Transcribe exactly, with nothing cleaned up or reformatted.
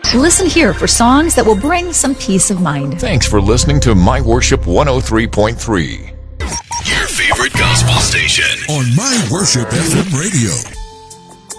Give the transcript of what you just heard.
Listen here for songs that will bring some peace of mind. Thanks for listening to My Worship one oh three point three. Your favorite gospel station on My Worship F M Radio.